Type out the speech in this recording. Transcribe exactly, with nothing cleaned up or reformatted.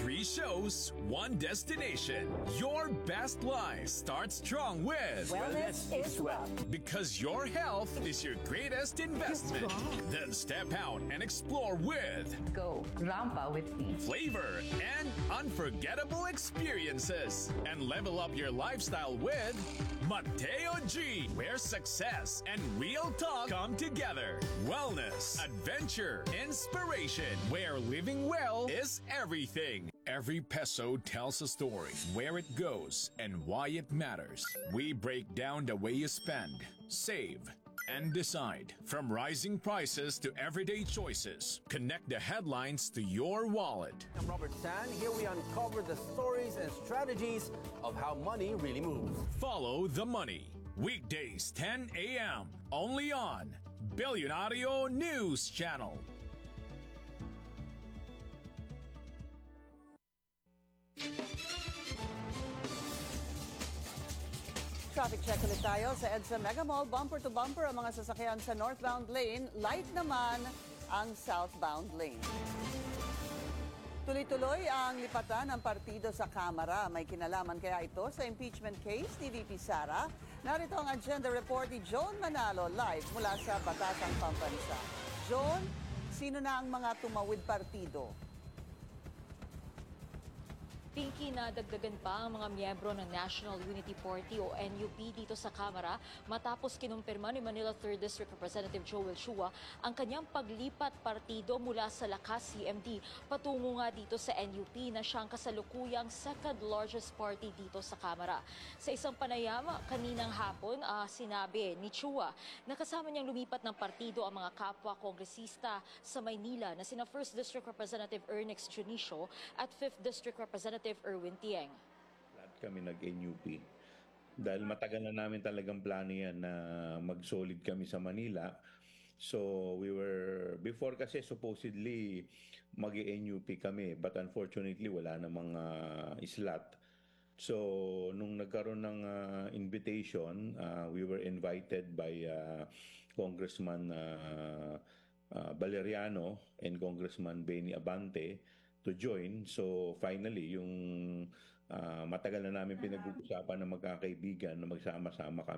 Three shows, one destination. Your best life starts strong with Wellness is wealth. Because your health is your greatest investment. Then step out and explore with Go Rampa with me. flavor and unforgettable experiences. And level up your lifestyle with Mateo G, where success and real talk come together. Wellness, adventure, inspiration, where living well is everything. Every peso tells a story, where it goes, and why it matters. We break down the way you spend, save, and decide. From rising prices to everyday choices, connect the headlines to your wallet. I'm Robert San. Here we uncover the stories and strategies of how money really moves. Follow the money. Weekdays ten a.m. only on Billionario News Channel. Traffic check ulit tayo sa EDSA Mega Mall. Bumper to bumper ang mga sasakyan sa northbound lane. Light naman ang southbound lane. Tuloy-tuloy ang lipatan ng partido sa Kamara. May kinalaman kaya ito sa impeachment case ni V P Sara? Narito ang agenda report ni Joan Manalo live mula sa Batasang Pambansa. Joan, sino na ang mga tumawid partido? Pinky, na dagdagan pa ang mga miyembro ng National Unity Party o N U P dito sa Kamara matapos kinumpirma ni Manila third District Representative Joel Chua ang kanyang paglipat partido mula sa Lakas C M D patungo nga dito sa N U P na siyang kasalukuyang second largest party dito sa Kamara. Sa isang panayam kaninang hapon, uh, sinabi ni Chua na kasama niyang lumipat ng partido ang mga kapwa kongresista sa Maynila na sina first District Representative Ernix Junicio at fifth District Representative Erwin Tieng. Lahat kami nag-N U P. Dahil matagal na namin talagang plano yan na mag-solid kami sa Manila. So we were, before kasi supposedly mag-N U P kami. But unfortunately wala na mga slot. So nung nagkaroon ng uh, invitation, uh, we were invited by uh, Congressman uh, uh, Valeriano and Congressman Benny Abante to join. So finally, yung uh, matagal na namin pinag-uusapan na magkakaibigan na magsama-sama kami.